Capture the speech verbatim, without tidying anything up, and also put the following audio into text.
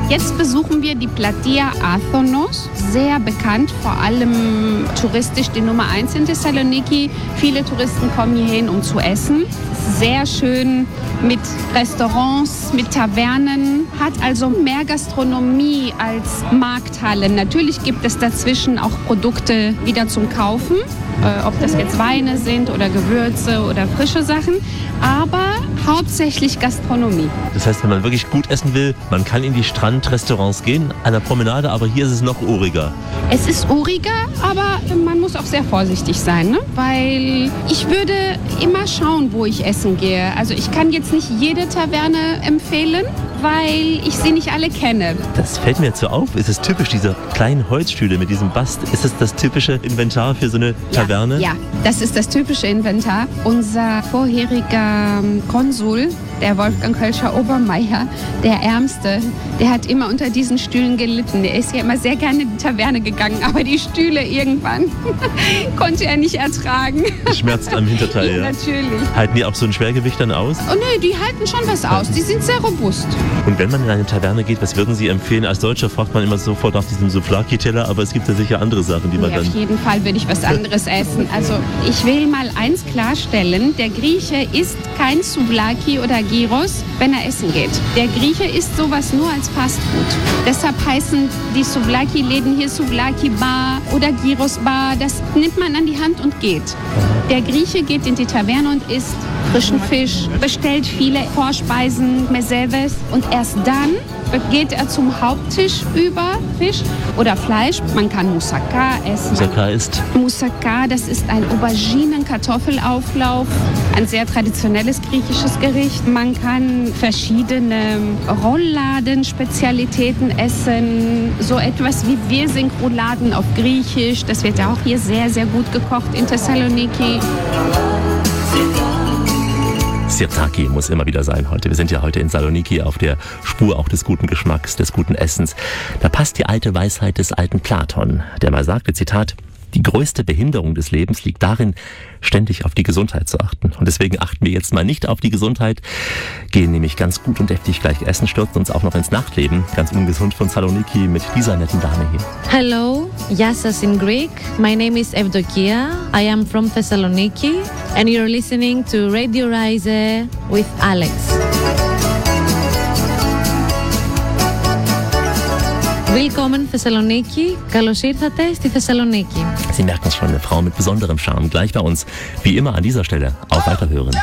Jetzt besuchen wir die Platia Athonos, sehr bekannt, vor allem touristisch die Nummer eins in Thessaloniki. Viele Touristen kommen hierhin, um zu essen. Sehr schön mit Restaurants, mit Tavernen, hat also mehr Gastronomie als Markthallen. Natürlich gibt es dazwischen auch Produkte wieder zum Kaufen, äh, ob das jetzt Weine sind oder Gewürze oder frische Sachen, aber hauptsächlich Gastronomie. Das heißt, wenn man wirklich gut essen will, man kann in die Strandrestaurants gehen, an der Promenade, aber hier ist es noch uriger. Es ist uriger, aber man muss auch sehr vorsichtig sein, ne? Weil ich würde immer schauen, wo ich essen gehe. Also ich kann jetzt nicht jede Taverne empfehlen, weil ich sie nicht alle kenne. Das fällt mir jetzt so auf. Ist es typisch, diese kleinen Holzstühle mit diesem Bast? Ist das das typische Inventar für so eine Taverne? Ja, ja, das ist das typische Inventar. Unser vorheriger Konsul, der Wolfgang Kölscher-Obermeier, der Ärmste, der hat immer unter diesen Stühlen gelitten. Der ist ja immer sehr gerne in die Taverne gegangen, aber die Stühle irgendwann konnte er nicht ertragen. Schmerzt am Hinterteil, ja? Natürlich. Halten die auch so ein Schwergewicht dann aus? Oh nee, die halten schon was aus. Die sind sehr robust. Und wenn man in eine Taverne geht, was würden Sie empfehlen? Als Deutscher fragt man immer sofort nach diesem Souvlaki-Teller, aber es gibt ja sicher andere Sachen, die man ja, dann... Auf jeden Fall würde ich was anderes essen. Also ich will mal eins klarstellen, der Grieche isst kein Souvlaki oder Gyros, wenn er essen geht. Der Grieche isst sowas nur als Fastfood. Deshalb heißen die Souvlaki-Läden hier Souvlaki-Bar oder Gyros-Bar. Das nimmt man an die Hand und geht. Der Grieche geht in die Taverne und isst frischen Fisch, bestellt viele Vorspeisen, Meseves und erst dann geht er zum Haupttisch über Fisch oder Fleisch. Man kann Moussaka essen. Moussaka ist? Moussaka, das ist ein Auberginen-Kartoffelauflauf, ein sehr traditionelles griechisches Gericht. Man kann verschiedene Rollladen-Spezialitäten essen, so etwas wie Wirsingrouladen auf Griechisch. Das wird auch hier sehr, sehr gut gekocht in Thessaloniki. Sirtaki muss immer wieder sein heute. Wir sind ja heute in Saloniki auf der Spur auch des guten Geschmacks, des guten Essens. Da passt die alte Weisheit des alten Platon, der mal sagte, Zitat, die größte Behinderung des Lebens liegt darin, ständig auf die Gesundheit zu achten. Und deswegen achten wir jetzt mal nicht auf die Gesundheit, gehen nämlich ganz gut und deftig gleich essen, stürzen uns auch noch ins Nachtleben, ganz ungesund von Saloniki mit dieser netten Dame hier. Hello, γεια σας in Greek. My name is Evdokia. I am from Thessaloniki and you're listening to Radio Rise with Alex. Willkommen Thessaloniki. Καλώς ήρθατε στη Θεσσαλονίκη. Sie merken es schon, eine Frau mit besonderem Charme. Gleich bei uns, wie immer an dieser Stelle, auf Weiterhören.